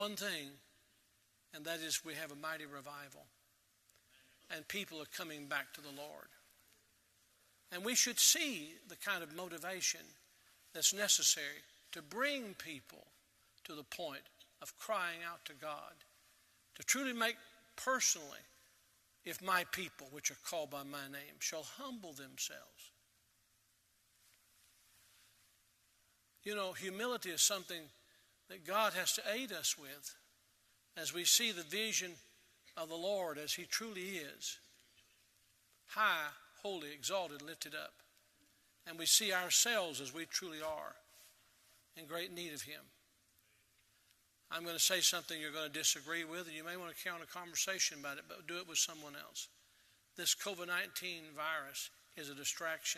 one thing, and that is we have a mighty revival. And people are coming back to the Lord. And we should see the kind of motivation that's necessary to bring people to the point of crying out to God, to truly make personally, if my people, which are called by my name, shall humble themselves. You know, humility is something that God has to aid us with as we see the vision of the Lord as He truly is. High, holy, exalted, lifted up. And we see ourselves as we truly are in great need of Him. I'm going to say something you're going to disagree with, and you may want to carry on a conversation about it, but do it with someone else. This COVID-19 virus is a distraction.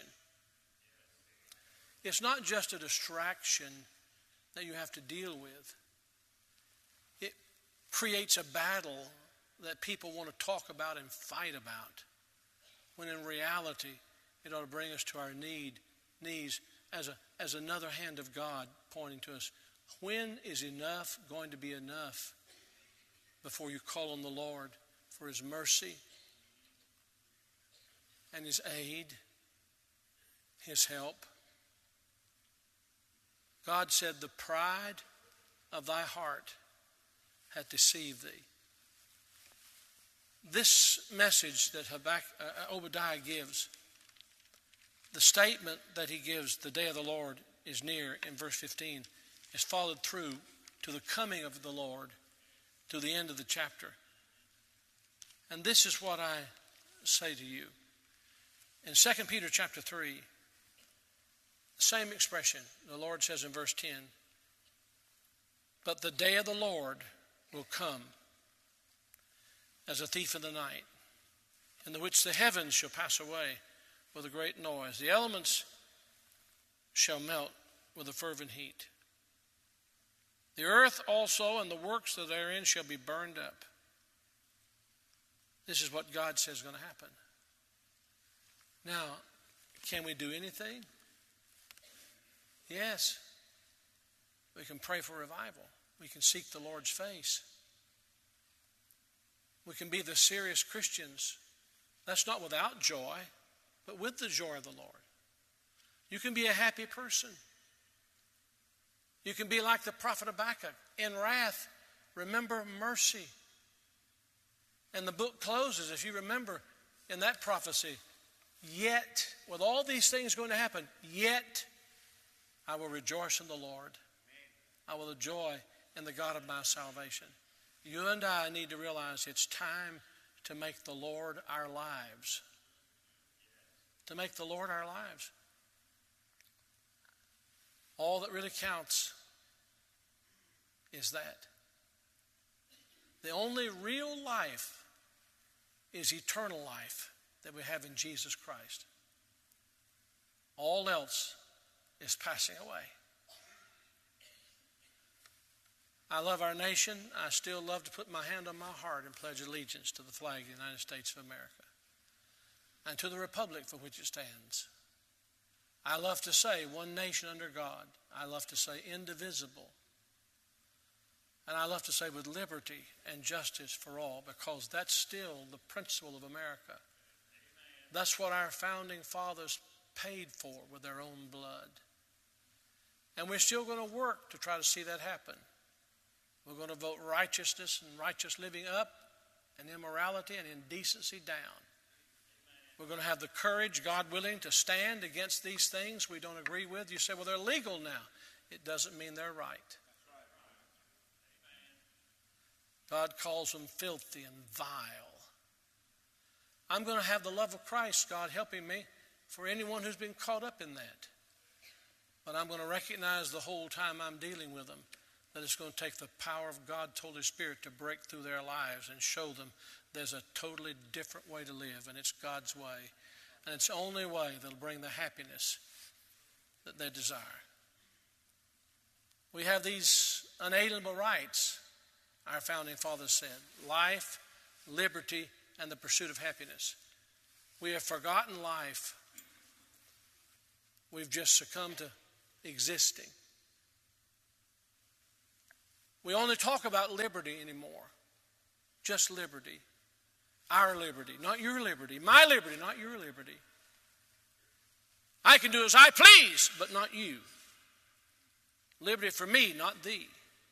It's not just a distraction that you have to deal with. It creates a battle that people want to talk about and fight about, when in reality it ought to bring us to our knees as another hand of God pointing to us. When is enough going to be enough before you call on the Lord for His mercy and His aid, His help? God said, the pride of thy heart hath deceived thee. This message that Obadiah gives, the statement that he gives, the day of the Lord is near, in verse 15, is followed through to the coming of the Lord to the end of the chapter. And this is what I say to you. In 2 Peter chapter 3, the same expression, the Lord says in verse 10, but the day of the Lord will come as a thief in the night, in the which the heavens shall pass away with a great noise. The elements shall melt with a fervent heat. The earth also and the works that therein shall be burned up. This is what God says is going to happen. Now, can we do anything? Yes. We can pray for revival. We can seek the Lord's face. We can be the serious Christians. That's not without joy, but with the joy of the Lord. You can be a happy person. You can be like the prophet Habakkuk. In wrath, remember mercy. And the book closes, if you remember, in that prophecy, yet, with all these things going to happen, yet I will rejoice in the Lord. I will joy in the God of my salvation. You and I need to realize it's time to make the Lord our lives. To make the Lord our lives. All that really counts is that. The only real life is eternal life that we have in Jesus Christ. All else is passing away. I love our nation. I still love to put my hand on my heart and pledge allegiance to the flag of the United States of America and to the republic for which it stands. I love to say one nation under God. I love to say indivisible. And I love to say with liberty and justice for all, because that's still the principle of America. That's what our founding fathers paid for with their own blood. And we're still going to work to try to see that happen. We're going to vote righteousness and righteous living up and immorality and indecency down. We're going to have the courage, God willing, to stand against these things we don't agree with. You say, well, they're legal now. It doesn't mean they're right. God calls them filthy and vile. I'm going to have the love of Christ, God helping me, for anyone who's been caught up in that. But I'm going to recognize the whole time I'm dealing with them that it's going to take the power of God's Holy Spirit to break through their lives and show them there's a totally different way to live, and it's God's way. And it's the only way that'll bring the happiness that they desire. We have these unalienable rights, our founding fathers said: life, liberty, and the pursuit of happiness. We have forgotten life. We've just succumbed to existing. We only talk about liberty anymore. Just liberty. Our liberty, not your liberty. My liberty, not your liberty. I can do as I please, but not you. Liberty for me, not thee.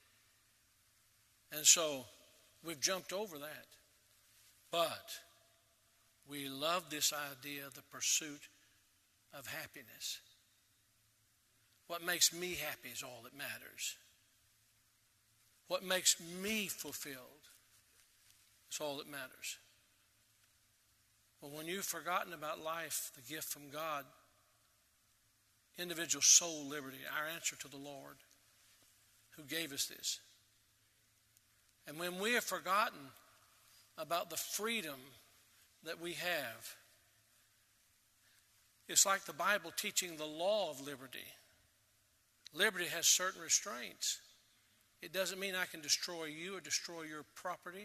And so we've jumped over that. But we love this idea of the pursuit of happiness. What makes me happy is all that matters. What makes me fulfilled is all that matters. But when you've forgotten about life, the gift from God, individual soul liberty, our answer to the Lord who gave us this. And when we have forgotten about the freedom that we have, it's like the Bible teaching the law of liberty. Liberty has certain restraints. It doesn't mean I can destroy you or destroy your property.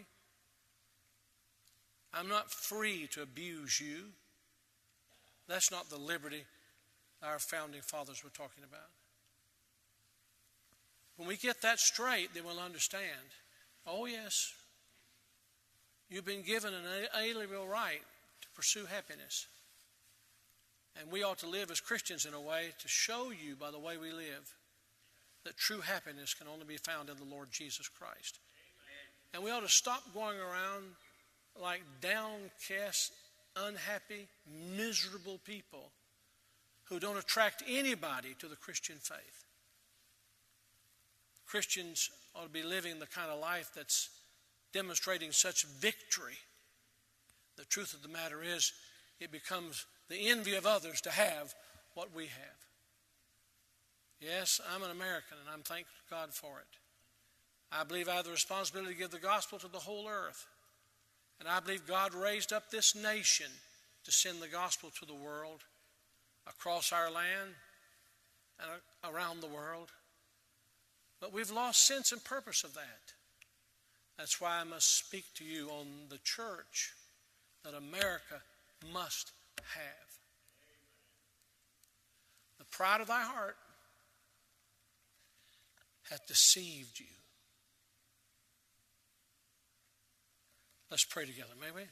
I'm not free to abuse you. That's not the liberty our founding fathers were talking about. When we get that straight, then we'll understand, oh yes, you've been given an inalienable right to pursue happiness. And we ought to live as Christians in a way to show you by the way we live that true happiness can only be found in the Lord Jesus Christ. Amen. And we ought to stop going around like downcast, unhappy, miserable people who don't attract anybody to the Christian faith. Christians ought to be living the kind of life that's demonstrating such victory. The truth of the matter is, it becomes the envy of others to have what we have. Yes, I'm an American, and I'm thankful to God for it. I believe I have the responsibility to give the gospel to the whole earth. And I believe God raised up this nation to send the gospel to the world, across our land and around the world. But we've lost sense and purpose of that. That's why I must speak to you on the church that America must have. The pride of thy heart hath deceived you. Let's pray together, may we?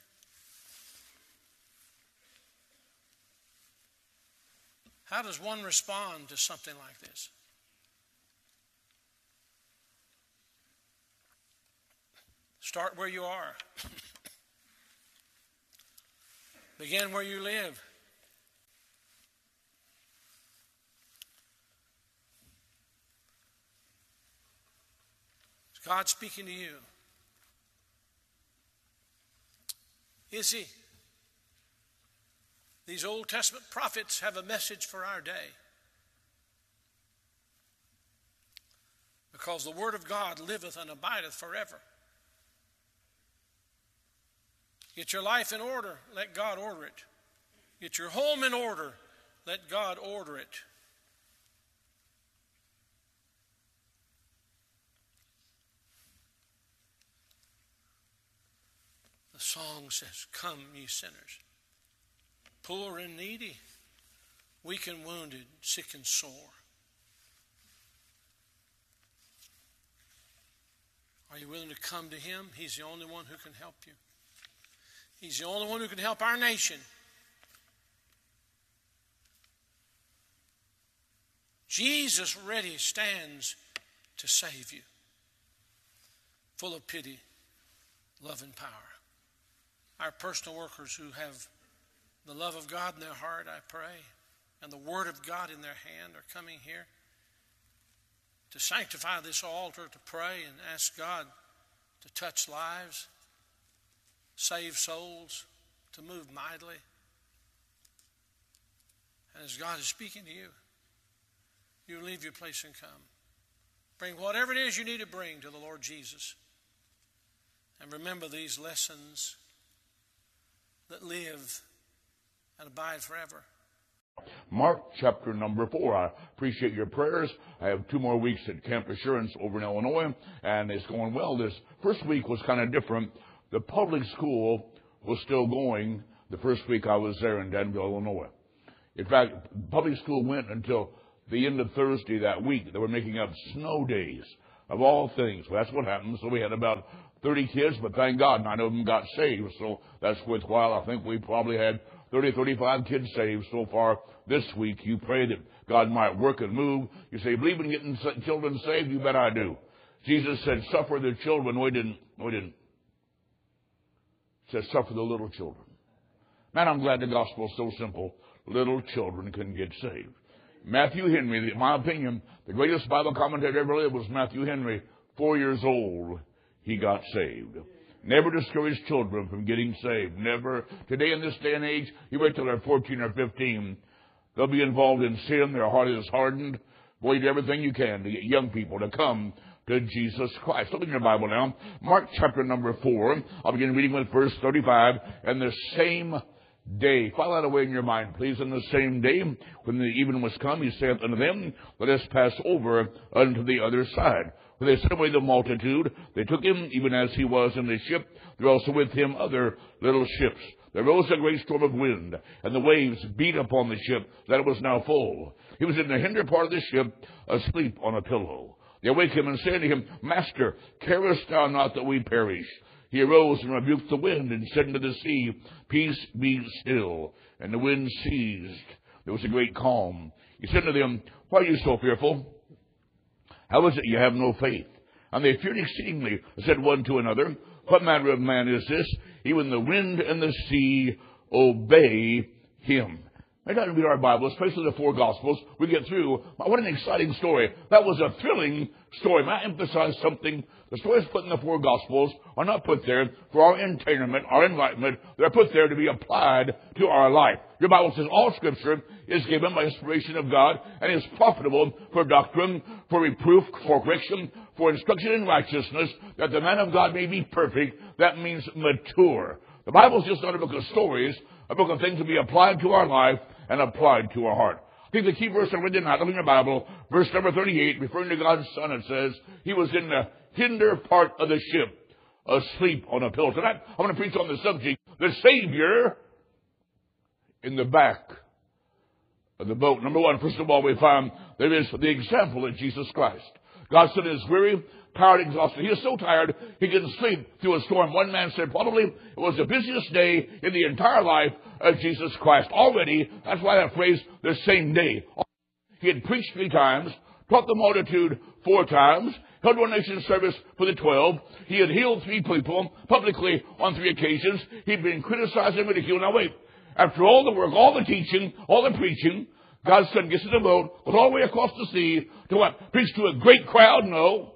How does one respond to something like this? Start where you are. Begin where you live. Is God speaking to you? Is He? These Old Testament prophets have a message for our day. Because the Word of God liveth and abideth forever. Get your life in order, let God order it. Get your home in order, let God order it. The song says, "Come, ye sinners, poor and needy, weak and wounded, sick and sore." Are you willing to come to Him? He's the only one who can help you. He's the only one who can help our nation. Jesus ready stands to save you, full of pity, love, and power. Our personal workers who have the love of God in their heart, I pray, and the Word of God in their hand are coming here to sanctify this altar, to pray and ask God to touch lives, save souls, to move mightily. And as God is speaking to you, you leave your place and come. Bring whatever it is you need to bring to the Lord Jesus. And remember these lessons that live and abide forever. Mark chapter number 4. I appreciate your prayers. I have 2 more weeks at Camp Assurance over in Illinois, and it's going well. This first week was kind of different. The public school was still going the first week I was there in Danville, Illinois. In fact, public school went until the end of Thursday that week. They were making up snow days. of all things. Well, that's what happened. So we had about 30 kids, but thank God 9 of them got saved. So that's worthwhile. I think we probably had 30, 35 kids saved so far this week. You pray that God might work and move. You say, believe in getting children saved? You bet I do. Jesus said, suffer the children. We didn't. He said, suffer the little children. Man, I'm glad the gospel is so simple. Little children can get saved. Matthew Henry, in my opinion, the greatest Bible commentator ever lived was Matthew Henry. 4 years old, he got saved. Never discourage children from getting saved. Never. Today, in this day and age, you wait till they're 14 or 15. They'll be involved in sin. Their heart is hardened. Boy, do everything you can to get young people to come to Jesus Christ. Look in your Bible now. Mark chapter number 4. I'll begin reading with verse 35. And the same day. File that away in your mind, please. In the same day, when the even was come, he saith unto them, let us pass over unto the other side. When they sent away the multitude, they took him even as he was in the ship. There also with him other little ships. There rose a great storm of wind, and the waves beat upon the ship, that it was now full. He was in the hinder part of the ship, asleep on a pillow. They awake him and say unto him, Master, carest thou not that we perish? He arose and rebuked the wind and said unto the sea, Peace, be still. And the wind ceased. There was a great calm. He said to them, Why are you so fearful? How is it you have no faith? And they feared exceedingly, and said one to another, What manner of man is this? Even the wind and the sea obey him. Every time we read our Bible, especially the 4 Gospels, we get through. What an exciting story. That was a thrilling story. May I emphasize something? The stories put in the 4 Gospels are not put there for our entertainment, our enlightenment. They're put there to be applied to our life. Your Bible says all Scripture is given by inspiration of God and is profitable for doctrine, for reproof, for correction, for instruction in righteousness, that the man of God may be perfect. That means mature. The Bible is just not a book of stories, a book of things to be applied to our life and applied to our heart. I think the key verse I read tonight, look in your Bible, verse number 38, referring to God's Son, it says, he was in the hinder part of the ship, asleep on a pillow. Tonight, I'm going to preach on the subject, the Savior in the back of the boat. Number 1, first of all, we find there is the example of Jesus Christ. God's Son is weary, tired, exhausted. He is so tired, he can sleep through a storm. One man said probably it was the busiest day in the entire life of Jesus Christ. Already, that's why that phrase, the same day. He had preached 3 times, taught the multitude 4 times, held ordination service for the 12. He had healed 3 people publicly on 3 occasions. He'd been criticized and ridiculed. Now wait, after all the work, all the teaching, all the preaching, God's Son gets in the boat, goes all the way across the sea to what? Preach to a great crowd? No.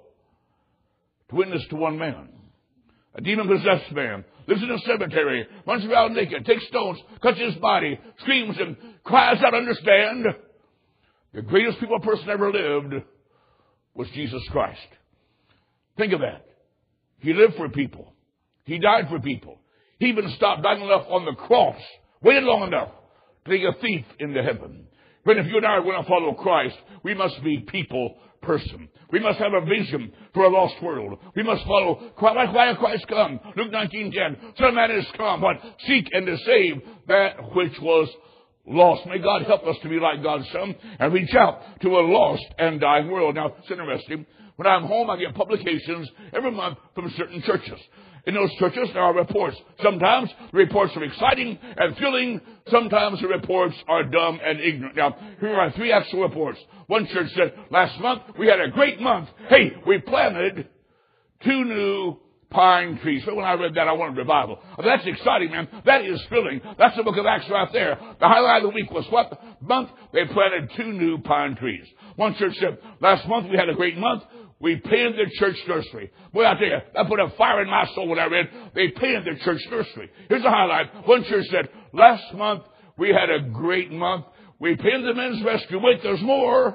To witness to one man. A demon-possessed man. Lives in a cemetery. Runs around naked. Takes stones. Cuts his body. Screams and cries out, understand? The greatest person ever lived was Jesus Christ. Think of that. He lived for people. He died for people. He even stopped long enough on the cross. Waited long enough to take a thief into heaven. But if you and I are going to follow Christ, we must be person. We must have a vision for a lost world. We must follow Christ. Why did Christ come? Luke 19:10. Son of Man has come, what? Seek and to save that which was lost. May God help us to be like God's Son and reach out to a lost and dying world. Now, it's interesting. When I'm home, I get publications every month from certain churches. In those churches, there are reports. Sometimes the reports are exciting and thrilling. Sometimes the reports are dumb and ignorant. Now, here are 3 actual reports. One church said, last month, we had a great month. Hey, we planted 2 new pine trees. So when I read that, I wanted revival. Oh, that's exciting, man. That is thrilling. That's the book of Acts right there. The highlight of the week was what month? They planted 2 new pine trees. One church said, last month we had a great month. We painted the church nursery. Boy, I tell you, that put a fire in my soul when I read, they painted the church nursery. Here's the highlight. One church said, last month we had a great month. We painted the men's restroom. Wait, there's more.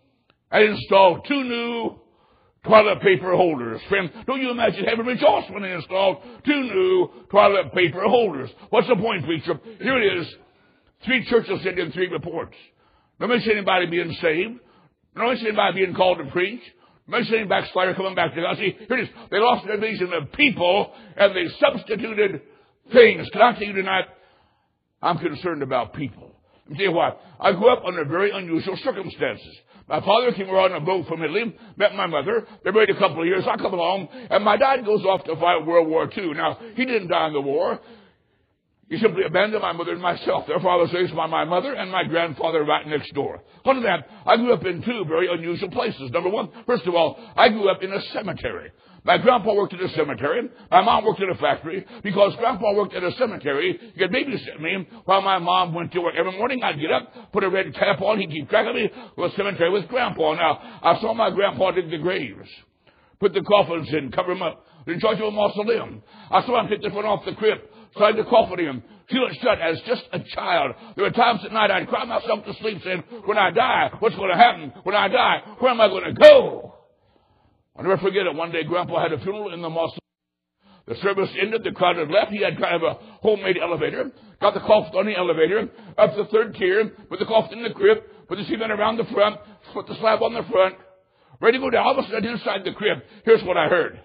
I installed 2 new toilet paper holders. Friend, don't you imagine heaven rejoiced when they installed 2 new toilet paper holders? What's the point, preacher? Here it is. 3 churches sent in 3 reports. No mention anybody being saved. No mention anybody being called to preach. Mentioning backslider coming back to God. See, here it is. They lost their vision of people and they substituted things. Can I tell you tonight, I'm concerned about people. Let me tell you what. I grew up under very unusual circumstances. My father came around on a boat from Italy, met my mother. They married a couple of years. I come along, and my dad goes off to fight World War II. Now, he didn't die in the war. He simply abandoned my mother and myself. Therefore, I was raised by my mother and my grandfather right next door. One of them, I grew up in two very unusual places. Number one, first of all, I grew up in a cemetery. My grandpa worked at a cemetery. My mom worked at a factory. Because grandpa worked at a cemetery, he could babysit me while my mom went to work. Every morning, I'd get up, put a red cap on. He'd keep track of me. Go to the cemetery with grandpa. Now, I saw my grandpa dig the graves, put the coffins in, cover them up, in charge of a mausoleum. I saw him take the front off the crypt, slide the coffin in, seal it shut as just a child. There were times at night I'd cry myself to sleep saying, when I die, what's going to happen? When I die, where am I going to go? I'll never forget it. One day, Grandpa had a funeral in the mausoleum. The service ended. The crowd had left. He had kind of a homemade elevator. Got the coffin on the elevator, up the third tier, put the coffin in the crypt, put the cement around the front, put the slab on the front, ready to go down. All of a sudden, inside the crypt, here's what I heard.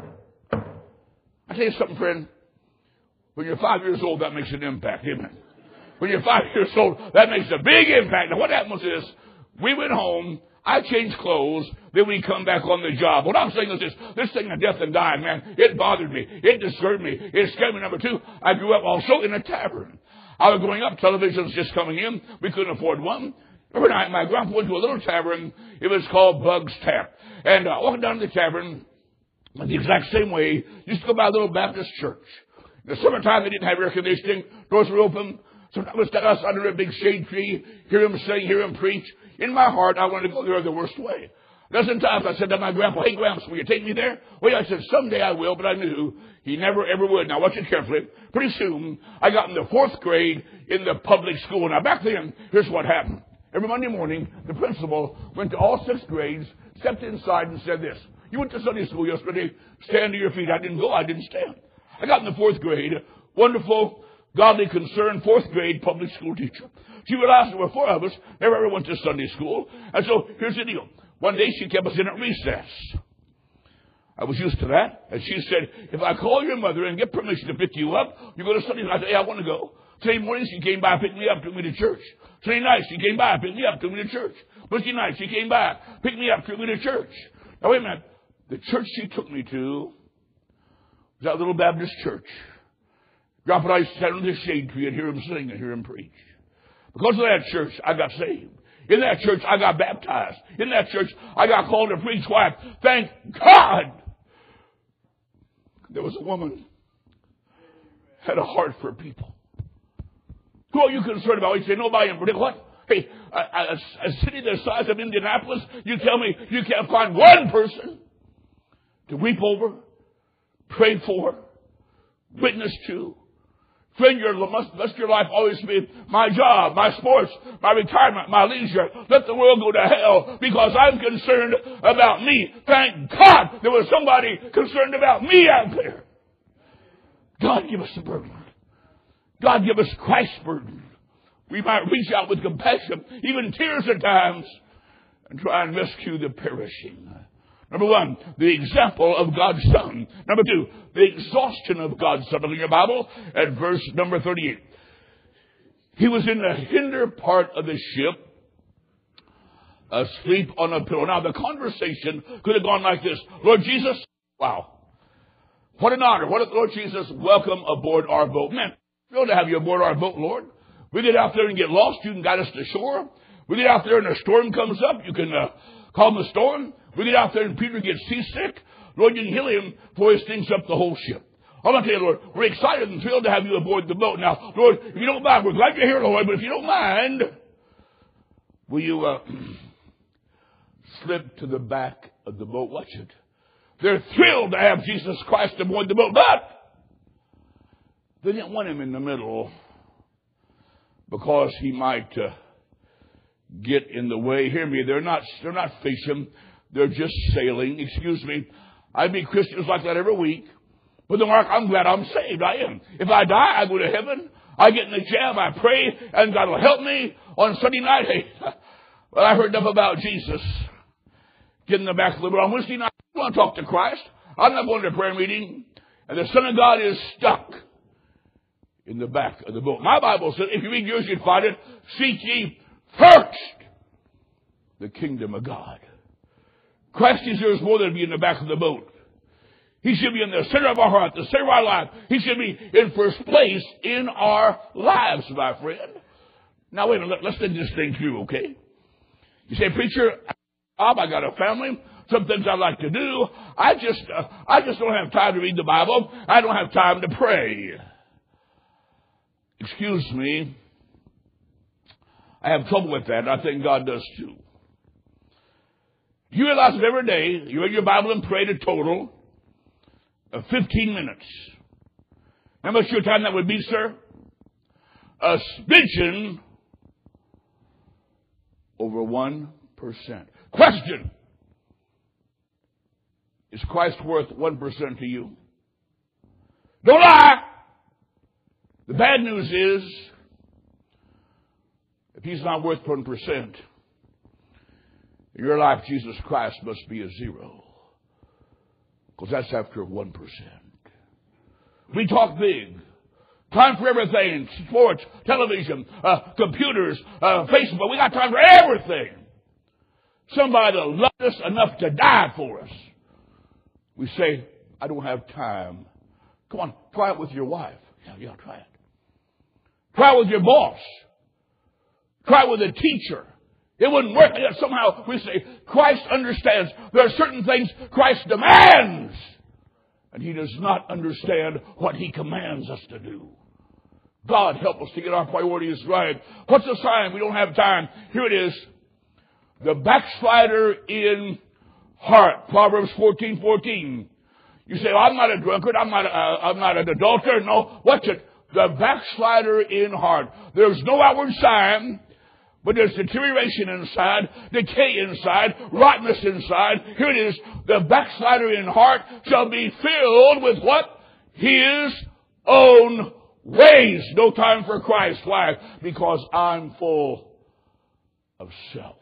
I tell you something, friend. When you're 5 years old, that makes an impact, amen. When you're 5 years old, that makes a big impact. Now, what happens is, we went home, I changed clothes, then we come back on the job. What I'm saying is this thing of death and dying, man, it bothered me. It disturbed me. It scared me. Number two, I grew up also in a tavern. I was growing up, television's just coming in. We couldn't afford one. Every night, my grandpa went to a little tavern. It was called Bug's Tap. And walking down to the tavern, the exact same way, used to go by a little Baptist church. In the summertime, they didn't have air conditioning. Doors were open. Sometimes I would stand outside under a big shade tree, hear him sing, hear him preach. In my heart, I wanted to go there the worst way. A dozen times I said to my grandpa, hey, Gramps, will you take me there? Well, I said, someday I will, but I knew he never, ever would. Now, watch it carefully. Pretty soon, I got in the 4th grade in the public school. Now, back then, here's what happened. Every Monday morning, the principal went to all 6th grades, stepped inside and said this. You went to Sunday school yesterday. Stand to your feet. I didn't go. I didn't stand. I got in the 4th grade. Wonderful, godly, concerned 4th grade public school teacher. She realized there were 4 of us, never ever went to Sunday school. And so here's the deal. One day she kept us in at recess. I was used to that. And she said, if I call your mother and get permission to pick you up, you go to Sunday. I said, hey, I want to go. Sunday morning she came by, picked me up, took me to church. Sunday night she came by, picked me up, took me to church. Wednesday night she came by, picked me up, took me to church. Now wait a minute. The church she took me to was that little Baptist church. Grandpa and I sat under the shade tree and hear him sing and hear him preach. Because of that church, I got saved. In that church, I got baptized. In that church, I got called to preach. Why? Thank God! There was a woman had a heart for people. Who are you concerned about? You say, nobody in particular. What? Hey, a city the size of Indianapolis, you tell me you can't find one person to weep over, pray for, witness to. Friend, must your life always be my job, my sports, my retirement, my leisure. Let the world go to hell because I'm concerned about me. Thank God there was somebody concerned about me out there. God give us a burden. God give us Christ's burden. We might reach out with compassion, even tears at times, and try and rescue the perishing. Number one, the example of God's Son. Number two, the exhaustion of God's Son. Look in your Bible at verse number 38. He was in the hinder part of the ship, asleep on a pillow. Now, the conversation could have gone like this. Lord Jesus, wow. What an honor. What a Lord Jesus, welcome aboard our boat. Man, thrilled to have you aboard our boat, Lord. We get out there and get lost. You can guide us to shore. We get out there and a storm comes up. You can calm the storm. We get out there and Peter gets seasick. Lord, you can heal him before he stinks up the whole ship. I want to tell you, Lord, we're excited and thrilled to have you aboard the boat. Now, Lord, if you don't mind, we're glad you're here, Lord, but if you don't mind, will you slip to the back of the boat? Watch it. They're thrilled to have Jesus Christ aboard the boat, but they didn't want him in the middle because he might get in the way. Hear me, they're not fishing. They're just sailing. Excuse me. I meet Christians like that every week. But Mark, I'm glad I'm saved. I am. If I die, I go to heaven. I get in the jam. I pray, and God will help me on Sunday night. Hey, well, I heard enough about Jesus. Get in the back of the boat. On Wednesday night, I want to talk to Christ. I'm not going to prayer meeting. And the Son of God is stuck in the back of the boat. My Bible says, if you read yours, you'd find it. Seek ye first the kingdom of God. Christ deserves more than to be in the back of the boat. He should be in the center of our heart, the center of our life. He should be in first place in our lives, my friend. Now, wait a minute. Let's think this thing through, okay? You say, preacher, I got a family, some things I like to do. I just don't have time to read the Bible. I don't have time to pray. Excuse me. I have trouble with that, and I think God does too. You realize that every day you read your Bible and prayed a total of 15 minutes. How much your time that would be, sir? A smidgen over 1%. Question. Is Christ worth 1% to you? Don't lie. The bad news is, if he's not worth 1%, in your life, Jesus Christ must be a zero. Because that's after 1%. We talk big. Time for everything. Sports, television, computers, Facebook. We got time for everything. Somebody that loved us enough to die for us. We say, I don't have time. Come on, try it with your wife. Yeah, try it. Try it with your boss. Try it with a teacher. It wouldn't work. Somehow we say, Christ understands. There are certain things Christ demands. And he does not understand what he commands us to do. God help us to get our priorities right. What's the sign? We don't have time. Here it is. The backslider in heart. Proverbs 14:14. You say, I'm not a drunkard. I'm not an adulterer. No. Watch it. The backslider in heart. There's no outward sign. But there's deterioration inside, decay inside, rottenness inside. Here it is. The backslider in heart shall be filled with what? His own ways. No time for Christ. Why? Because I'm full of self.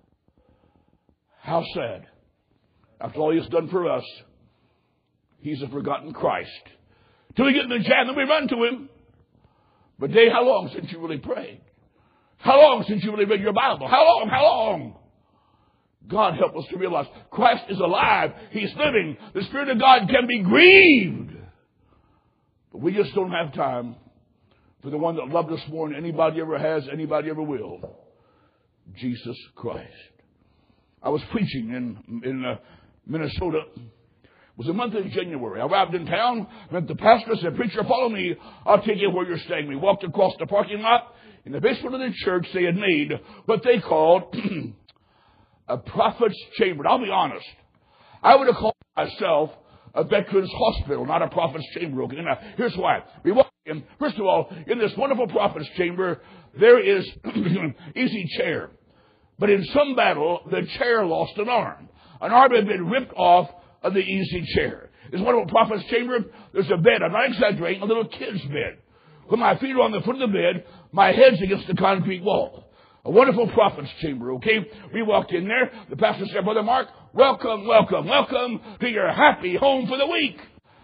How sad. After all he's done for us, he's a forgotten Christ. Till we get in the jam, then we run to him. But Dave, how long since you really prayed? How long since you really read your Bible? How long? How long? God help us to realize Christ is alive. He's living. The Spirit of God can be grieved. But we just don't have time for the one that loved us more than anybody ever has, anybody ever will. Jesus Christ. I was preaching in Minnesota. It was the month of January. I arrived in town, met the pastor, said, preacher, follow me. I'll take you where you're staying. We walked across the parking lot. In the basement of the church, they had made what they called a prophet's chamber. I'll be honest. I would have called myself a veterans hospital, not a prophet's chamber. Okay? Now, here's why. We walked in. First of all, in this wonderful prophet's chamber, there is easy chair. But in some battle, the chair lost an arm. An arm had been ripped off of the easy chair. This wonderful prophet's chamber, there's a bed. I'm not exaggerating, a little kid's bed. When my feet are on the foot of the bed, my head's against the concrete wall. A wonderful prophet's chamber, okay? We walked in there. The pastor said, Brother Mark, welcome, welcome, welcome to your happy home for the week.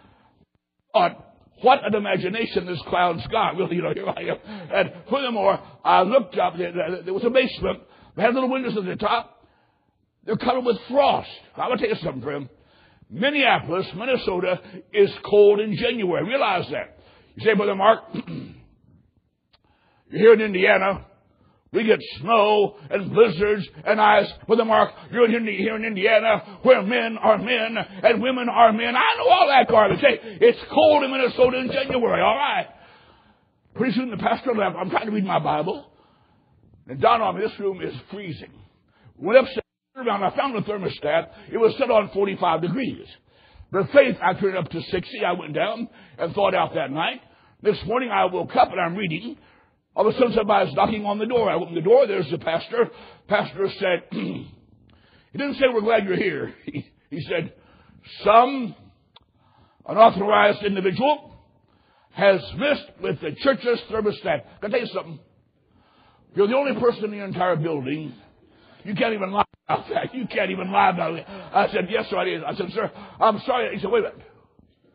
What an imagination this clown's got. Really, here I am. And furthermore, I looked up. There was a basement. They had little windows at the top. They're covered with frost. I'm going to tell you something, friend. Minneapolis, Minnesota is cold in January. Realize that. You say, Brother Mark, you're here in Indiana. We get snow and blizzards and ice. Brother Mark, you're here in Indiana where men are men and women are men. I know all that garbage. Hey, it's cold in Minnesota in January, all right? Pretty soon the pastor left. I'm trying to read my Bible. And down on me, this room is freezing. Went upstairs around. I found the thermostat. It was set on 45 degrees. But faith, I turned it up to 60. I went down and thawed out that night. This morning I woke up and I'm reading. All of a sudden somebody's knocking on the door. I opened the door. There's the pastor. Pastor said, he didn't say, we're glad you're here. He said, some unauthorized individual has messed with the church's thermostat. Can I tell you something? You're the only person in the entire building. You can't even lie about that. You can't even lie about it. I said, yes, sir, I did. I said, sir, I'm sorry. He said, wait a minute.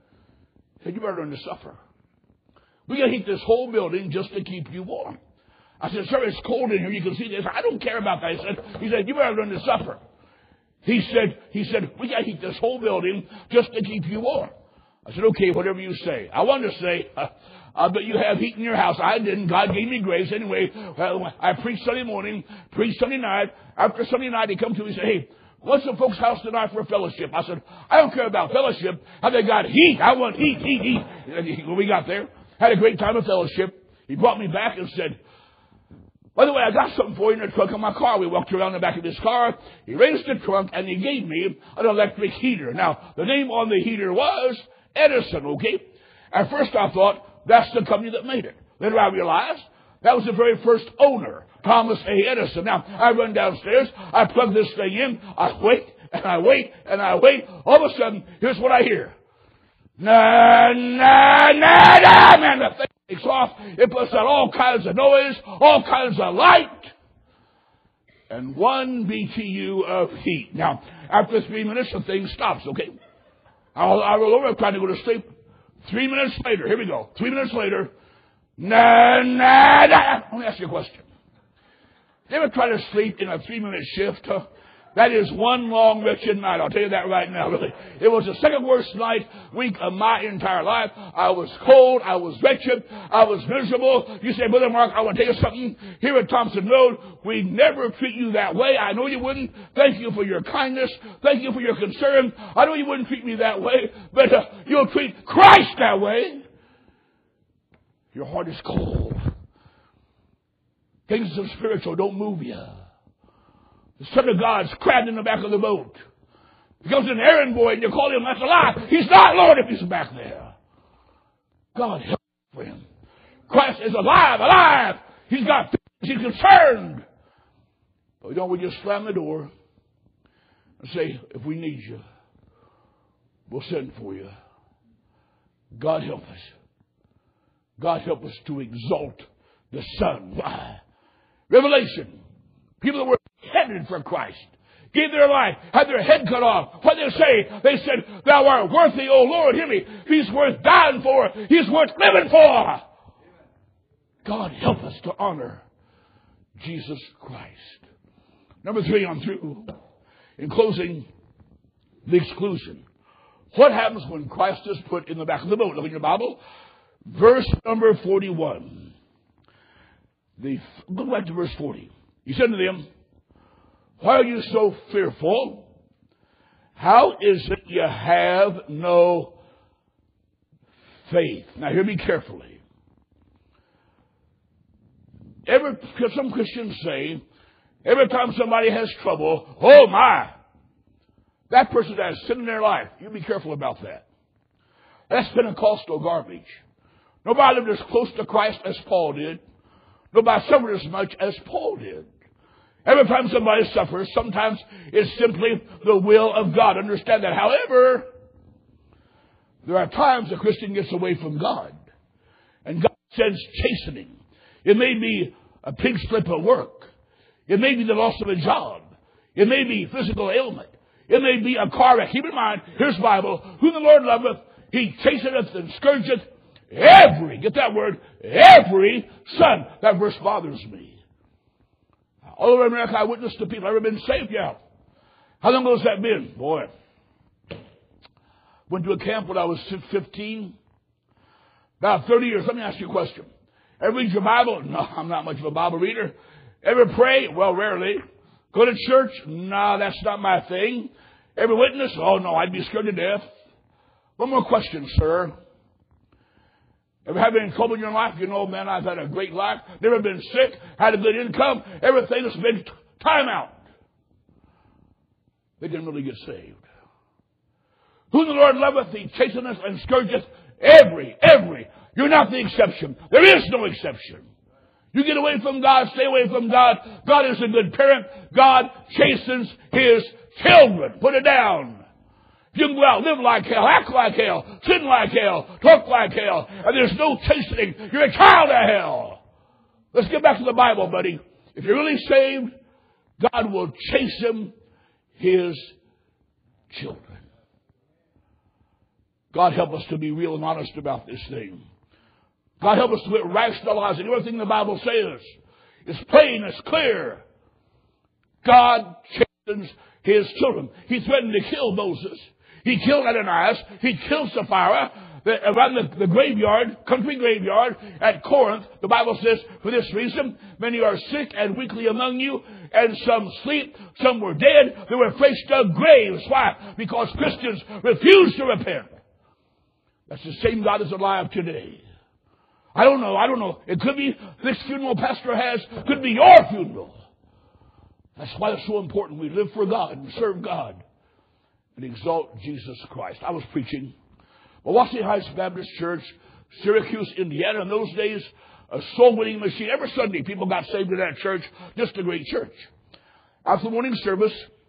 He said, you better learn to suffer. We got to heat this whole building just to keep you warm. I said, sir, it's cold in here. You can see this. I don't care about that. He said, you better learn to suffer. He said, we got to heat this whole building just to keep you warm. I said, okay, whatever you say. I wanted to say, but you have heat in your house. I didn't. God gave me grace. Anyway, I preached Sunday morning, preached Sunday night. After Sunday night, he come to me and said, hey, what's the folks' house tonight for a fellowship? I said, I don't care about fellowship. Have they got heat? I want heat. When we got there, had a great time of fellowship. He brought me back and said, by the way, I got something for you in the trunk of my car. We walked around the back of his car. He raised the trunk and he gave me an electric heater. Now, the name on the heater was Edison, okay? At first I thought, that's the company that made it. Later I realized that was the very first owner, Thomas A. Edison. Now, I run downstairs. I plug this thing in. I wait, and I wait, and I wait. All of a sudden, here's what I hear. Na, na, na, na, man, the thing takes off. It puts out all kinds of noise, all kinds of light, and 1 BTU of heat. Now, after 3 minutes, the thing stops, okay? I roll over, I'm trying to go to sleep. 3 minutes later, here we go. 3 minutes later, na, na, na. Let me ask you a question. You ever try to sleep in a 3-minute shift? That is one long, wretched night. I'll tell you that right now, really. It was the second worst week of my entire life. I was cold. I was wretched. I was miserable. You say, Brother Mark, I want to tell you something. Here at Thompson Road, we never treat you that way. I know you wouldn't. Thank you for your kindness. Thank you for your concern. I know you wouldn't treat me that way, but you'll treat Christ that way. Your heart is cold. Things of spiritual don't move you. The Son of God's crabbed in the back of the boat. He comes an errand boy and you call him, that's a lie. He's not, Lord, if he's back there. God help him. Christ is alive. He's got things, he's concerned. But don't we just slam the door and say, if we need you, we'll send for you. God help us. God help us to exalt the Son. Why? Revelation. People that were headed for Christ, gave their life, had their head cut off. What did they say? They said, thou art worthy, O Lord. Hear me. He's worth dying for. He's worth living for. God help us to honor Jesus Christ. Number 3, I'm through. In closing, the exclusion. What happens when Christ is put in the back of the boat? Look in your Bible. Verse number 41. Go back to verse 40. He said to them, why are you so fearful? How is it you have no faith? Now hear me carefully. Some Christians say, every time somebody has trouble, oh my, that person has sin in their life. You be careful about that. That's Pentecostal garbage. Nobody lived as close to Christ as Paul did. Nobody suffered as much as Paul did. Every time somebody suffers, sometimes it's simply the will of God. Understand that. However, there are times a Christian gets away from God. And God sends chastening. It may be a pig slip at work. It may be the loss of a job. It may be physical ailment. It may be a car wreck. Keep in mind, here's the Bible. Who the Lord loveth, he chasteneth and scourgeth every, get that word, every son. That verse bothers me. All over America, I witnessed to people. Ever been saved? Yeah. How long ago has that been? Boy. Went to a camp when I was 15. About 30 years. Let me ask you a question. Ever read your Bible? No, I'm not much of a Bible reader. Ever pray? Well, rarely. Go to church? No, that's not my thing. Ever witness? Oh, no, I'd be scared to death. One more question, sir. Ever had any trouble in your life? You know, man, I've had a great life. Never been sick. Had a good income. Everything has been time out. They didn't really get saved. Who the Lord loveth, he chasteneth and scourgeth every. You're not the exception. There is no exception. You get away from God, stay away from God. God is a good parent. God chastens his children. Put it down. You can go out, live like hell, act like hell, sin like hell, talk like hell, and there's no chastening. You're a child of hell. Let's get back to the Bible, buddy. If you're really saved, God will chasten his children. God help us to be real and honest about this thing. God help us to quit rationalizing everything the Bible says. It's plain, it's clear. God chastens His children. He threatened to kill Moses. He killed Ananias. He killed Sapphira. Around the graveyard, country graveyard at Corinth, the Bible says, for this reason, many are sick and weakly among you, and some sleep, some were dead, they were faced to graves. Why? Because Christians refuse to repent. That's the same God is alive today. I don't know. It could be this funeral pastor has, could be your funeral. That's why it's so important we live for God and serve God and exalt Jesus Christ. I was preaching Milwaukee Heights Baptist Church, Syracuse, Indiana. In those days, a soul-winning machine. Every Sunday, people got saved in that church. Just a great church. After the morning service,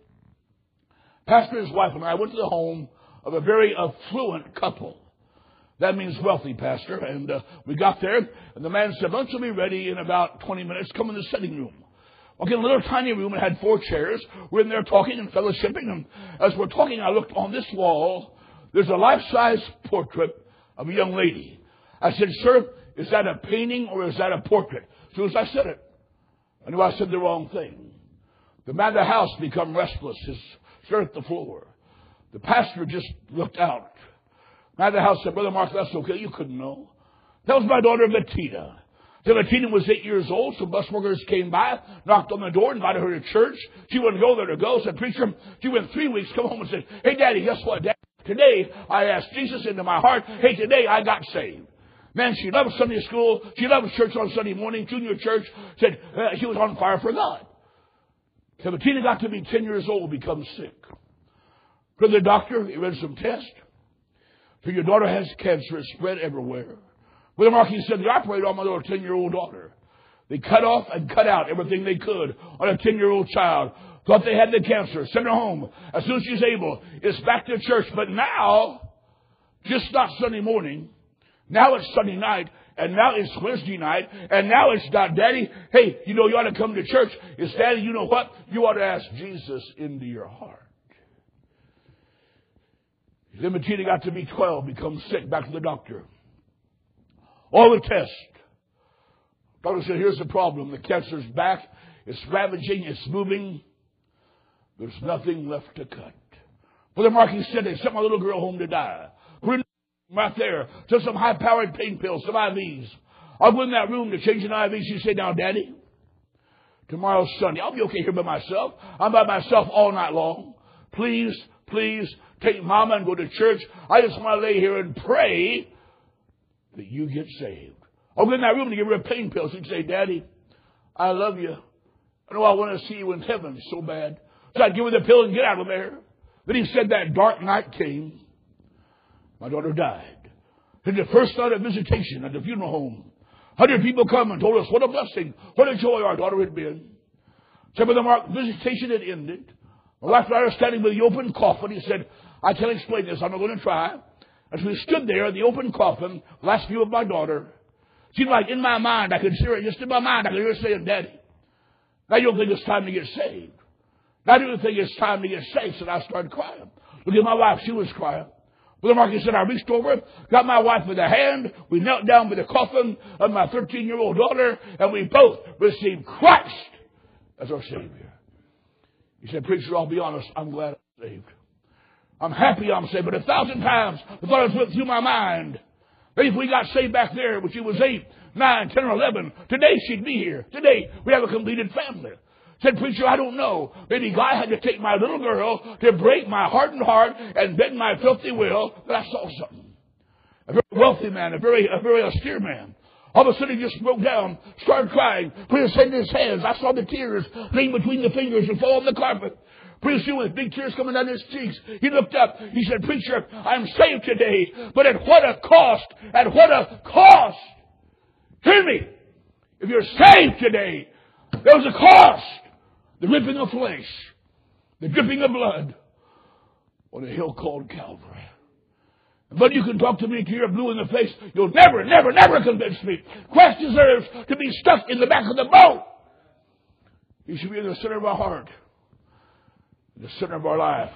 Pastor and his wife and I went to the home of a very affluent couple. That means wealthy, Pastor. And we got there, and the man said, lunch will be ready in about 20 minutes. Come in the sitting room. Okay, in a little tiny room. It had 4 chairs. We're in there talking and fellowshipping. And as we're talking, I looked on this wall. There's a life-size portrait of a young lady. I said, sir, is that a painting or is that a portrait? As soon as I said it, I knew I said the wrong thing. The man of the house became restless. His stared at the floor. The pastor just looked out. The man of the house said, Brother Mark, that's okay. You couldn't know. That was my daughter, Bettina. Bettina was 8 years old. Some bus workers came by, knocked on the door, invited her to church. She wouldn't go there to go. Said, preacher, she went 3 weeks, come home and said, hey, Daddy, guess what, Daddy? Today, I asked Jesus into my heart. Hey, today I got saved. Man, she loved Sunday school. She loved church on Sunday morning, junior church. Said she was on fire for God. So Bettina got to be 10 years old, become sick. For the doctor, he read some tests. So your daughter has cancer. It's spread everywhere. Brother Mark, he said, they operated on my little 10-year-old daughter. They cut off and cut out everything they could on a 10-year-old child. Thought they had the cancer. Sent her home. As soon as she's able, it's back to church. But now, just not Sunday morning. Now it's Sunday night. And now it's Wednesday night. And now it's not, Daddy, hey, you ought to come to church. It's, Daddy, you know what? You ought to ask Jesus into your heart. Then Bettina got to be 12, become sick, back to the doctor. All the tests. Doctor said, here's the problem. The cancer's back. It's ravaging. It's moving. There's nothing left to cut. Brother Marky said they sent my little girl home to die. We're right there. Took some high-powered pain pills, some IVs. I'll go in that room to change an IV. She said, now, Daddy, tomorrow's Sunday. I'll be okay here by myself. I'm by myself all night long. Please, please take Mama and go to church. I just want to lay here and pray that you get saved. I'll go in that room to give her a pain pill. She'd say, Daddy, I love you. I know I want to see you in heaven so bad. So I'd give her the pill and get out of there. Then he said that dark night came. My daughter died. It's the first night of visitation at the funeral home. 100 people come and told us what a blessing, what a joy our daughter had been. So Brother Mark, visitation had ended. My wife and I were standing with the open coffin. He said, I can't explain this. I'm not going to try. As we stood there in the open coffin, last view of my daughter, seemed like in my mind, I could see her, just in my mind, I could hear her saying, Daddy, now you don't think it's time to get saved. Now you don't think it's time to get saved. So I started crying. Look at my wife. She was crying. Brother Mark said, I reached over, got my wife with a hand. We knelt down by the coffin of my 13-year-old daughter, and we both received Christ as our Savior. He said, preacher, I'll be honest, I'm glad I'm saved. I'm happy I'm saved, but 1,000 times the thought went through my mind. Maybe if we got saved back there when she was 8, 9, 10, or 11, today she'd be here. Today we have a completed family. Said, preacher, I don't know. Maybe God had to take my little girl to break my hardened heart and bend my filthy will, but I saw something. A very wealthy man, a very austere man. All of a sudden he just broke down, started crying, put his head in his hands. I saw the tears gleam between the fingers and fall on the carpet. Pretty soon with big tears coming down his cheeks, he looked up. He said, preacher, I'm saved today, but at what a cost! At what a cost! Hear me! If you're saved today, there was a cost. The ripping of flesh, the dripping of blood on a hill called Calvary. But you can talk to me till you're blue in the face. You'll never, never, never convince me. Christ deserves to be stuck in the back of the boat. He should be in the center of our heart, in the center of our life.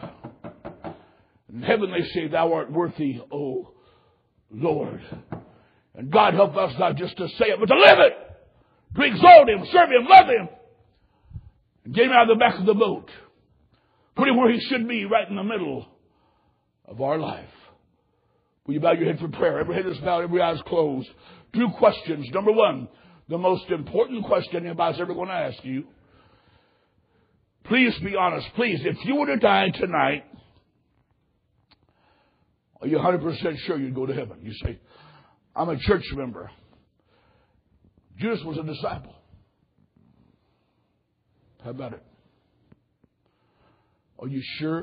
In heaven they say, thou art worthy, O Lord. And God help us not just to say it, but to live it. to exalt Him, serve Him, love Him, and get Him out of the back of the boat. Put Him where He should be, right in the middle of our life. Will you bow your head for prayer? Every head is bowed, every eye is closed. 2 questions. Number 1, the most important question anybody's ever going to ask you. Please be honest. Please, if you were to die tonight, are you 100% sure you'd go to heaven? You say, I'm a church member. Judas was a disciple. How about it? Are you sure?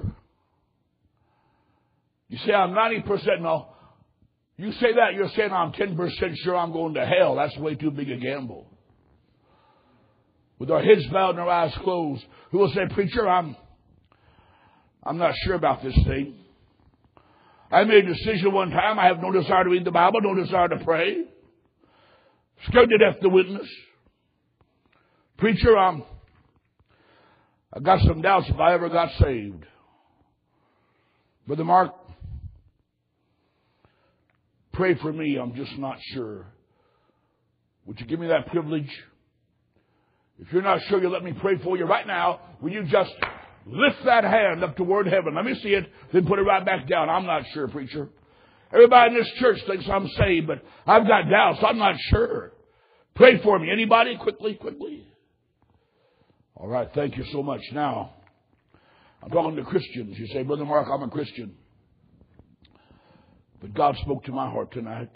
You say, I'm 90%. No. You say that, you're saying I'm 10% sure I'm going to hell. That's way too big a gamble. With our heads bowed and our eyes closed, who will say, preacher, I'm not sure about this thing. I made a decision one time. I have no desire to read the Bible, no desire to pray. Scared to death to witness. Preacher, I got some doubts if I ever got saved. Brother Mark, pray for me. I'm just not sure. Would you give me that privilege? If you're not sure, you'll let me pray for you right now. Will you just lift that hand up toward heaven? Let me see it, then put it right back down. I'm not sure, preacher. Everybody in this church thinks I'm saved, but I've got doubts. I'm not sure. Pray for me. Anybody? Quickly. All right, thank you so much. Now, I'm talking to Christians. You say, Brother Mark, I'm a Christian. But God spoke to my heart tonight.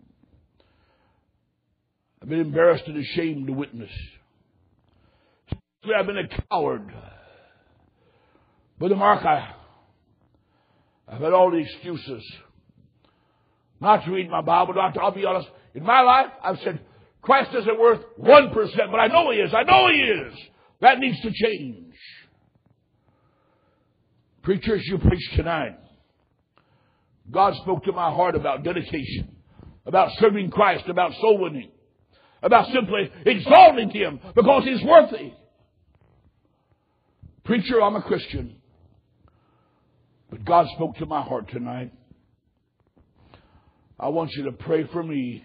I've been embarrassed and ashamed to witness. I've been a coward. Brother Mark, I've had all the excuses not to read my Bible. I'll be honest. In my life, I've said, Christ isn't worth 1%, but I know He is. I know He is. That needs to change. Preachers, you preach tonight. God spoke to my heart about dedication, about serving Christ, about soul winning, about simply exalting Him because He's worthy. Preacher, I'm a Christian. But God spoke to my heart tonight. I want you to pray for me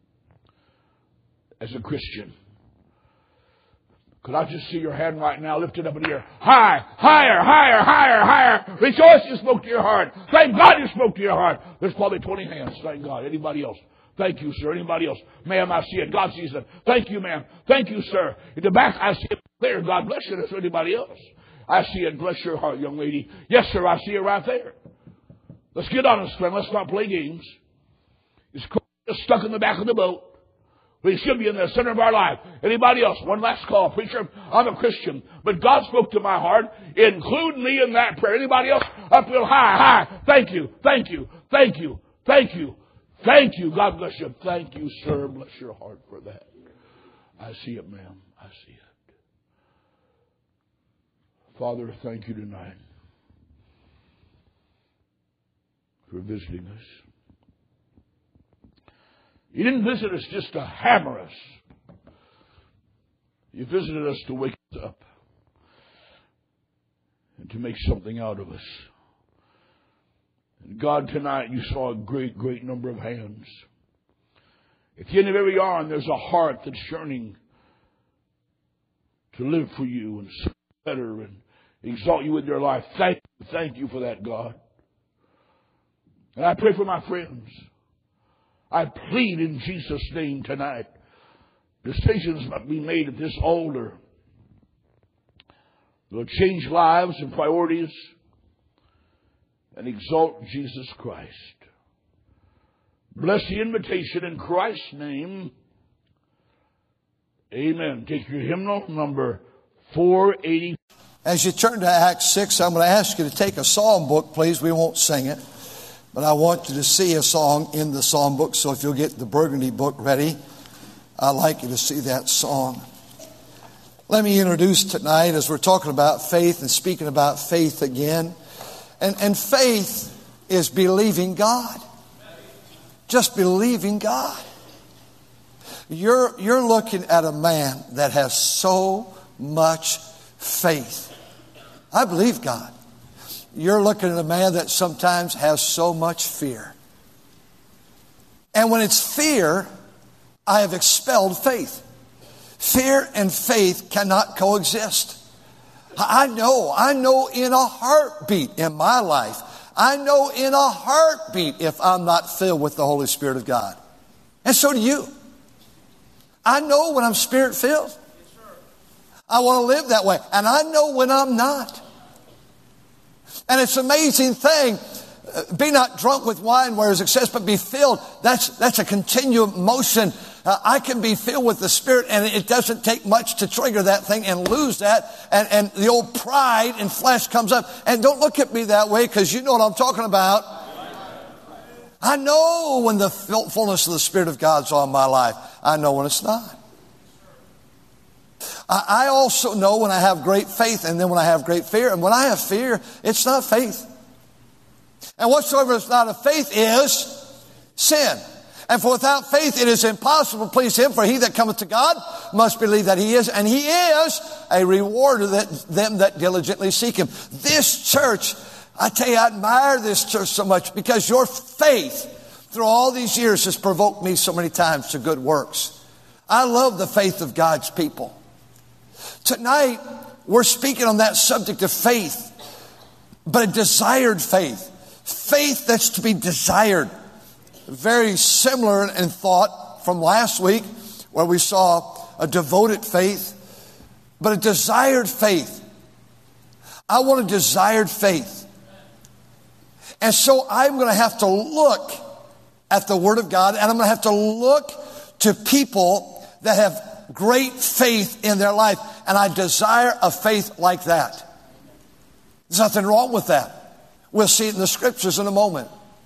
as a Christian. Could I just see your hand right now lifted up in the air? High, higher, higher, higher, higher. Rejoice you spoke to your heart. Thank God you spoke to your heart. There's probably 20 hands. Thank God. Anybody else? Thank you, sir. Anybody else? Ma'am, I see it. God sees it. Thank you, ma'am. Thank you, sir. In the back, I see it there. God bless you. Is there anybody else? I see it. Bless your heart, young lady. Yes, sir. I see it right there. Let's get honest, friend. Let's not play games. It's stuck in the back of the boat. We should be in the center of our life. Anybody else? One last call. Preacher, I'm a Christian. But God spoke to my heart. Include me in that prayer. Anybody else? Up real high, high. Thank you. Thank you. Thank you. Thank you. Thank you. God bless you. Thank you, sir. Bless your heart for that. I see it, ma'am. I see it. Father, thank you tonight for visiting us. You didn't visit us just to hammer us. You visited us to wake us up and to make something out of us. And God, tonight you saw a great, great number of hands. At the end of every arm, there's a heart that's yearning to live for you and serve better and exalt you in their life. Thank you for that, God. And I pray for my friends. I plead in Jesus' name tonight. Decisions must be made at this altar. They'll change lives and priorities and exalt Jesus Christ. Bless the invitation in Christ's name. Amen. Take your hymnal number 480. As you turn to Acts 6, I'm going to ask you to take a psalm book, please. We won't sing it. But I want you to see a song in the psalm book. So if you'll get the burgundy book ready, I'd like you to see that song. Let me introduce tonight, as we're talking about faith and speaking about faith again. And faith is believing God. Just believing God. You're looking at a man that has so much faith. I believe God. You're looking at a man that sometimes has so much fear. And when it's fear, I have expelled faith. Fear and faith cannot coexist. I know in a heartbeat in my life, I know in a heartbeat if I'm not filled with the Holy Spirit of God. And so do you. I know when I'm Spirit filled. I want to live that way. And I know when I'm not. And it's an amazing thing. Be not drunk with wine where is excess, but be filled. That's a continuum motion. I can be filled with the Spirit, and it doesn't take much to trigger that thing and lose that. And the old pride and flesh comes up. And don't look at me that way, because you know what I'm talking about. I know when the fullness of the Spirit of God's on my life. I know when it's not. I also know when I have great faith, and then when I have great fear. And when I have fear, it's not faith. And whatsoever is not of faith is sin. And for without faith it is impossible to please Him. For he that cometh to God must believe that He is, and He is a rewarder of them that diligently seek Him. This church, I tell you, I admire this church so much because your faith through all these years has provoked me so many times to good works. I love the faith of God's people. Tonight, we're speaking on that subject of faith, but a desired faith. Faith that's to be desired. Very similar in thought from last week, where we saw a devoted faith, but a desired faith. I want a desired faith. And so I'm going to have to look at the Word of God, and I'm going to have to look to people that have great faith in their life. And I desire a faith like that. There's nothing wrong with that. We'll see it in the Scriptures in a moment.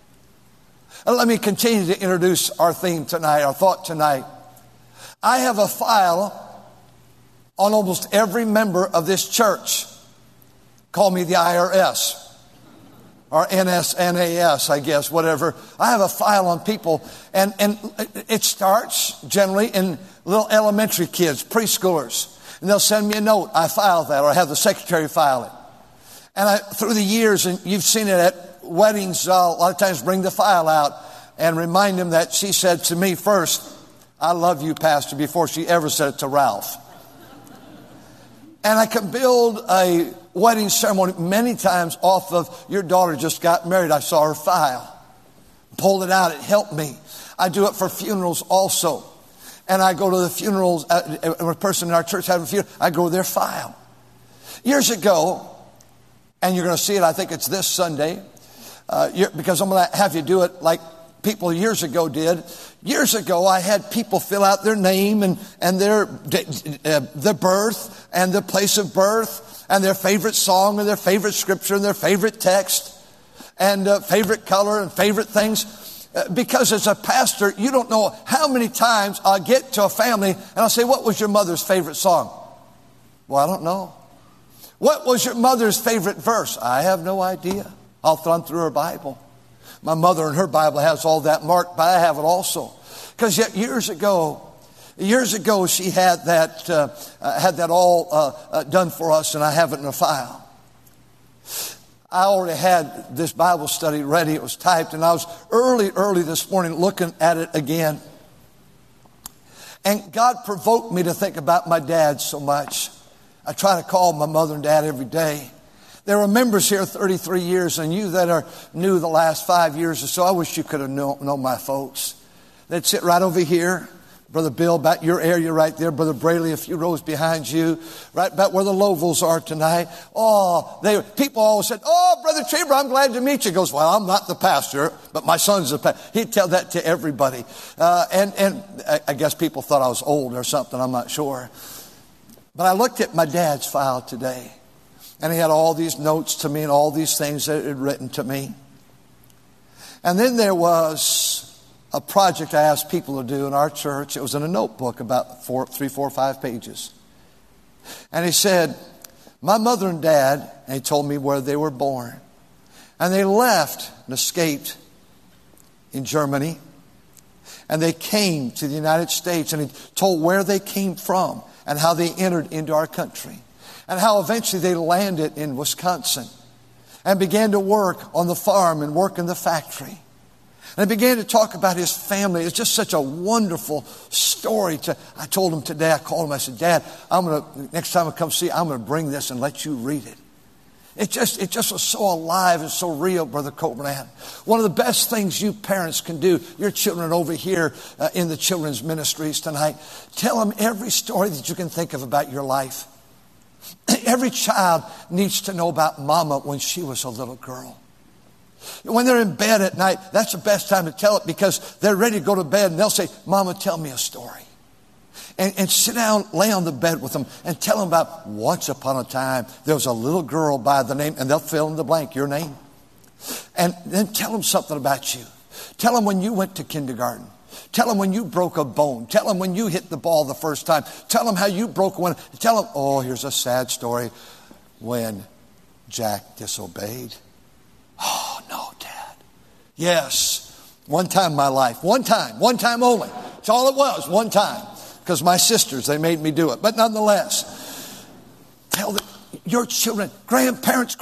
And let me continue to introduce our theme tonight, our thought tonight. I have a file on almost every member of this church. Call me the IRS. Or NAS, I guess, whatever. I have a file on people, and it starts generally in little elementary kids, preschoolers. And they'll send me a note. I file that, or I have the secretary file it. And through the years, and you've seen it at weddings, a lot of times bring the file out and remind them that she said to me first, "I love you, Pastor," before she ever said it to Ralph. And I can build a wedding ceremony many times off of, your daughter just got married, I saw her file. Pulled it out, it helped me. I do it for funerals also. And I go to the funerals, when a person in our church had a funeral, I go to their file. Years ago, and you're going to see it, I think it's this Sunday, because I'm going to have you do it like people years ago did. Years ago, I had people fill out their name and their birth and their place of birth and their favorite song and their favorite scripture and their favorite text and favorite color and favorite things. Because as a pastor, you don't know how many times I'll get to a family and I'll say, "What was your mother's favorite song?" "Well, I don't know." "What was your mother's favorite verse?" "I have no idea." I'll thumb through her Bible. My mother in her Bible has all that marked, but I have it also. Because yet years ago, she had that all done for us, and I have it in a file. I already had this Bible study ready. It was typed, and I was early this morning looking at it again. And God provoked me to think about my dad so much. I try to call my mother and dad every day. There were members here 33 years, and you that are new the last 5 years or so, I wish you could have known my folks. They'd sit right over here. Brother Bill, about your area right there. Brother Braley, a few rows behind you. Right about where the Lovels are tonight. People always said, "Oh, Brother Chamber, I'm glad to meet you." He goes, "Well, I'm not the pastor, but my son's the pastor." He'd tell that to everybody. And I guess people thought I was old or something. I'm not sure. But I looked at my dad's file today. And he had all these notes to me and all these things that he had written to me. And then there was a project I asked people to do in our church. It was in a notebook about 3, 4, 5 pages. And he said, "My mother and dad," and he told me where they were born. And they left and escaped in Germany. And they came to the United States, and he told where they came from and how they entered into our country. And how eventually they landed in Wisconsin and began to work on the farm and work in the factory. And I began to talk about his family. It's just such a wonderful story. I told him today, I called him, I said, Dad, next time I come see you, I'm going to bring this and let you read it. It just was so alive and so real, Brother Copeland. One of the best things you parents can do, your children over here in the children's ministries tonight, tell them every story that you can think of about your life. Every child needs to know about Mama when she was a little girl. When they're in bed at night, that's the best time to tell it, because they're ready to go to bed and they'll say, Mama, tell me a story. And sit down, lay on the bed with them and tell them about once upon a time there was a little girl by the name, and they'll fill in the blank, your name. And then tell them something about you. Tell them when you went to kindergarten. Tell them when you broke a bone. Tell them when you hit the ball the first time. Tell them how you broke one. Tell them, oh, here's a sad story, when Jack disobeyed. Oh, no, Dad. Yes, one time in my life. One time only. That's all it was, one time. Because my sisters, they made me do it. But nonetheless, tell your children, grandparents,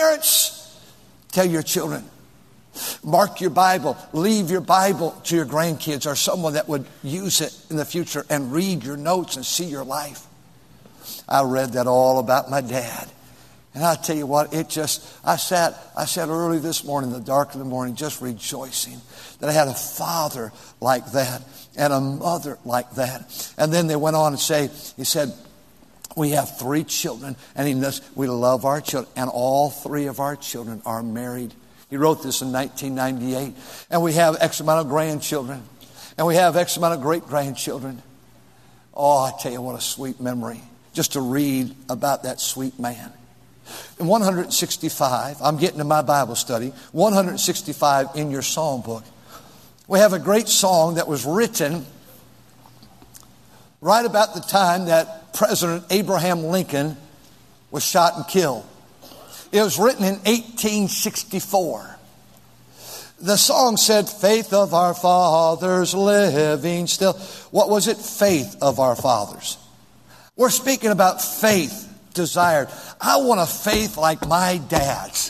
tell your children. Mark your Bible. Leave your Bible to your grandkids or someone that would use it in the future, and read your notes and see your life. I read that all about my dad. And I tell you what, I sat early this morning, in the dark of the morning, just rejoicing that I had a father like that and a mother like that. And then they went on and he said, we have 3 children, and we love our children, and all 3 of our children are married. He wrote this in 1998. And we have X amount of grandchildren, and we have X amount of great-grandchildren. Oh, I tell you what, a sweet memory, just to read about that sweet man. In 165, I'm getting to my Bible study, 165 in your psalm book, we have a great song that was written right about the time that President Abraham Lincoln was shot and killed. It was written in 1864. The song said, faith of our fathers living still. What was it? Faith of our fathers. We're speaking about faith desired. I want a faith like my dad's.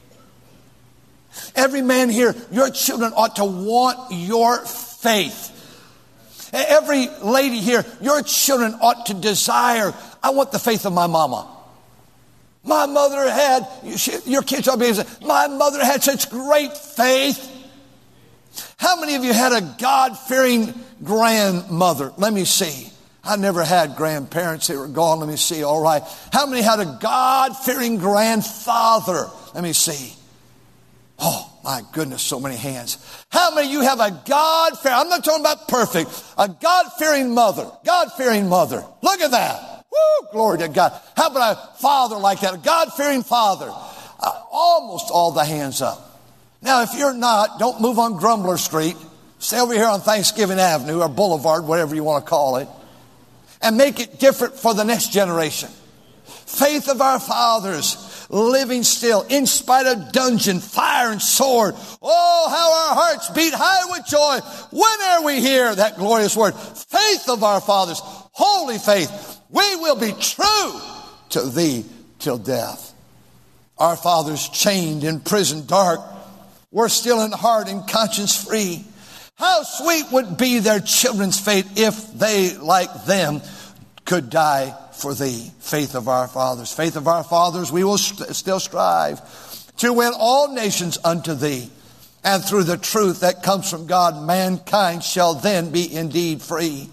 Every man here, your children ought to want your faith. Every lady here, your children ought to desire, I want the faith of my mama. My mother had, your kids ought to be able to say, my mother had such great faith. How many of you had a God-fearing grandmother? Let me see. I never had grandparents. They were gone. Let me see. All right. How many had a God-fearing grandfather? Let me see. Oh, my goodness, so many hands. How many of you have a God-fearing, I'm not talking about perfect, a God-fearing mother? God-fearing mother. Look at that. Woo, glory to God. How about a father like that? A God-fearing father. Almost all the hands up. Now, if you're not, don't move on Grumbler Street. Stay over here on Thanksgiving Avenue or Boulevard, whatever you want to call it. And make it different for the next generation. Faith of our fathers, living still, in spite of dungeon, fire, and sword. Oh, how our hearts beat high with joy whenever we hear that glorious word. Faith of our fathers, holy faith. We will be true to thee till death. Our fathers chained in prison dark were still in heart and conscience free. How sweet would be their children's fate if they, like them, could die for thee. Faith of our fathers. Faith of our fathers, we will still strive to win all nations unto thee. And through the truth that comes from God, mankind shall then be indeed free.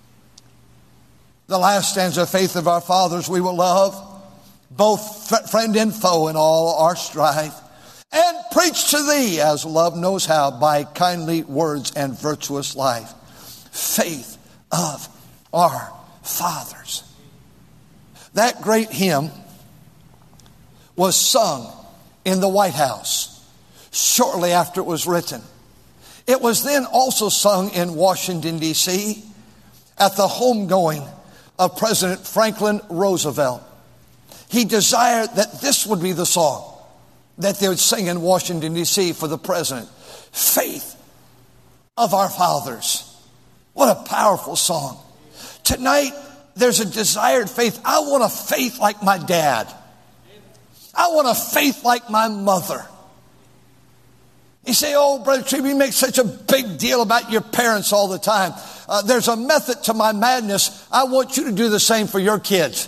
The last stanza, faith of our fathers, we will love, both friend and foe in all our strife. And preach to thee as love knows how, by kindly words and virtuous life. Faith of our fathers. That great hymn was sung in the White House shortly after it was written. It was then also sung in Washington, D.C. at the homegoing of President Franklin Roosevelt. He desired that this would be the song that they would sing in Washington, D.C. for the president. Faith of our fathers. What a powerful song. Tonight, there's a desired faith. I want a faith like my dad. I want a faith like my mother. You say, oh, Brother Tree, you make such a big deal about your parents all the time. There's a method to my madness. I want you to do the same for your kids.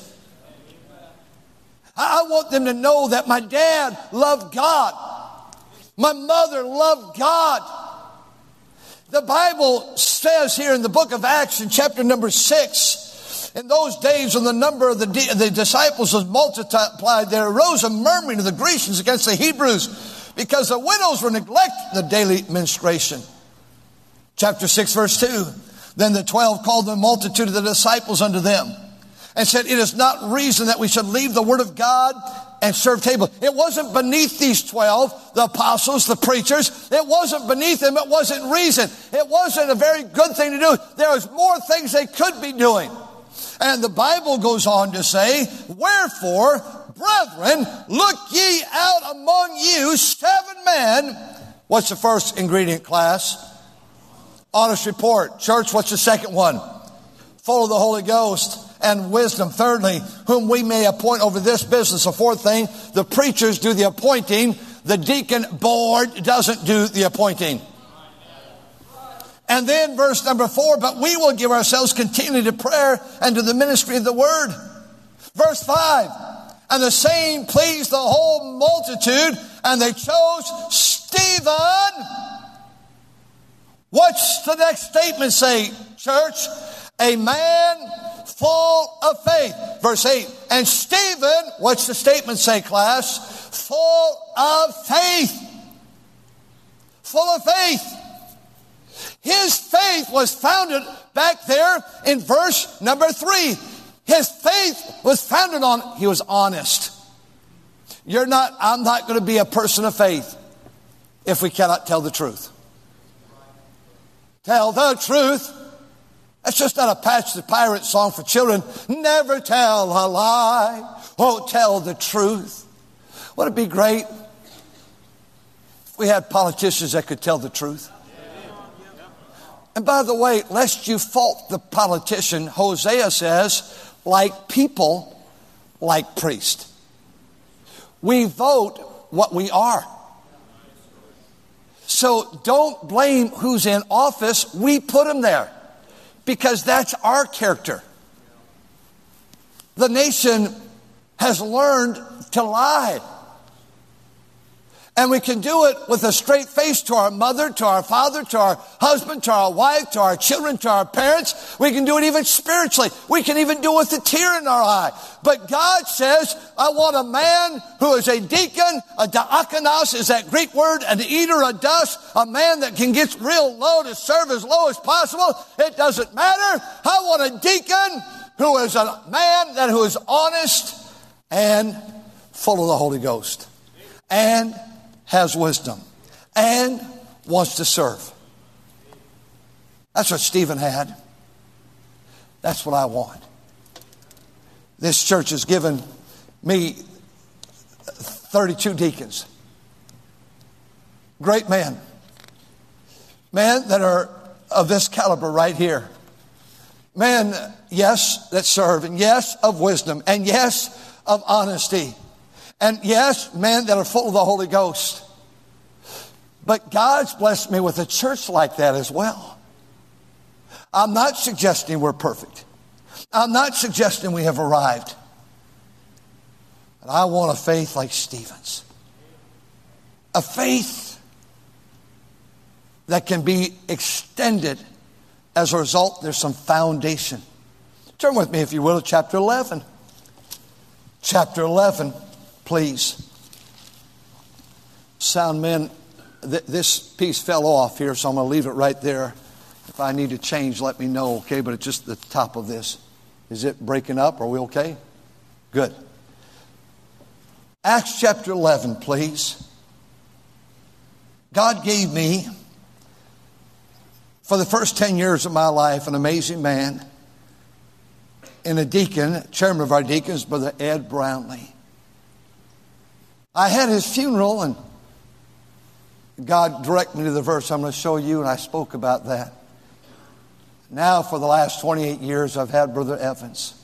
I want them to know that my dad loved God. My mother loved God. The Bible says here in the book of Acts in chapter number 6, in those days when the number of the disciples was multiplied, there arose a murmuring of the Grecians against the Hebrews because the widows were neglecting the daily ministration. Chapter 6 verse 2, then the 12 called the multitude of the disciples unto them and said, it is not reason that we should leave the word of God and serve table. It wasn't beneath these 12, the apostles, the preachers. It wasn't beneath them. It wasn't reason. It wasn't a very good thing to do. There was more things they could be doing. And the Bible goes on to say, wherefore, brethren, look ye out among you 7 men. What's the first ingredient, class? Honest report. Church, what's the second one? Full of the Holy Ghost and wisdom. Thirdly, whom we may appoint over this business. The fourth thing, the preachers do the appointing. The deacon board doesn't do the appointing. And then verse number 4, but we will give ourselves continually to prayer and to the ministry of the word. Verse 5, and the same pleased the whole multitude, and they chose Stephen. What's the next statement say, church? A man full of faith. Verse 8, and Stephen, what's the statement say, class? Full of faith. Full of faith. His faith was founded back there in verse number 3. His faith was founded on, he was honest. I'm not going to be a person of faith if we cannot tell the truth. Tell the truth. That's just not a Patch the Pirate song for children. Never tell a lie. Oh, tell the truth. Wouldn't it be great if we had politicians that could tell the truth? And by the way, lest you fault the politician, Hosea says, like people, like priest. We vote what we are. So don't blame who's in office. We put him there because that's our character. The nation has learned to lie. And we can do it with a straight face to our mother, to our father, to our husband, to our wife, to our children, to our parents. We can do it even spiritually. We can even do it with a tear in our eye. But God says, I want a man who is a deacon, a diakonos is that Greek word, an eater of dust, a man that can get real low to serve as low as possible. It doesn't matter. I want a deacon who is a man who is honest and full of the Holy Ghost. And has wisdom and wants to serve. That's what Stephen had. That's what I want. This church has given me 32 deacons. Great men. Men that are of this caliber right here. Men, yes, that serve, and yes, of wisdom, and yes, of honesty. And yes, men that are full of the Holy Ghost. But God's blessed me with a church like that as well. I'm not suggesting we're perfect. I'm not suggesting we have arrived. But I want a faith like Stephen's. A faith that can be extended. As a result, there's some foundation. Turn with me, if you will, to chapter 11. Chapter 11. Please. Sound men, this piece fell off here, so I'm going to leave it right there. If I need to change, let me know, okay? But it's just the top of this. Is it breaking up? Are we okay? Good. Acts chapter 11, please. God gave me, for the first 10 years of my life, an amazing man and a deacon, chairman of our deacons, Brother Ed Brownlee. I had his funeral, and God directed me to the verse I'm going to show you, and I spoke about that. Now, for the last 28 years, I've had Brother Evans.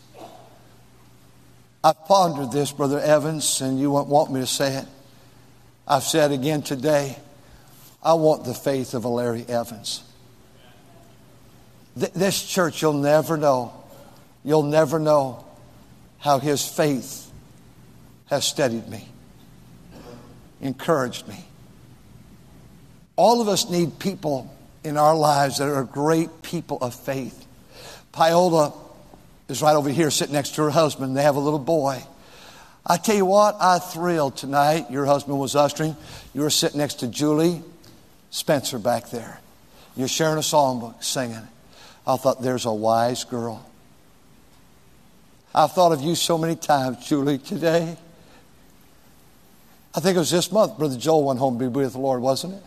I've pondered this, Brother Evans, and you won't want me to say it. I've said again today, I want the faith of a Larry Evans. This church, you'll never know how his faith has steadied me, encouraged me. All of us need people in our lives that are great people of faith. Paola is right over here sitting next to her husband. They have a little boy. I tell you what, I thrilled tonight. Your husband was ushering. You were sitting next to Julie Spencer back there. You're sharing a songbook, singing. I thought, there's a wise girl. I've thought of you so many times, Julie, today. I think it was this month Brother Joel went home to be with the Lord, wasn't it?